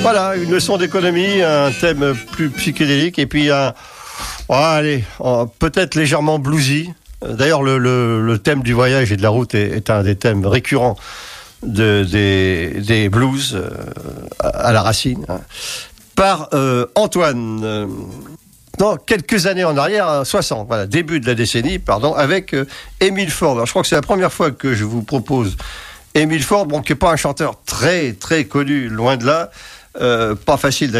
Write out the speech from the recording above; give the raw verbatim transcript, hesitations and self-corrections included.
Voilà, une leçon d'économie, un thème plus psychédélique et puis un, oh, allez, oh, peut-être légèrement bluesy. D'ailleurs, le, le, le thème du voyage et de la route est, est un des thèmes récurrents de, des, des blues euh, à la racine, hein, par euh, Antoine. Euh, dans quelques années en arrière, soixante, voilà, début de la décennie, pardon, avec euh, Émile Ford. Alors, je crois que c'est la première fois que je vous propose Émile Ford, bon, qui n'est pas un chanteur très, très connu, loin de là, euh, pas facile d'ailleurs.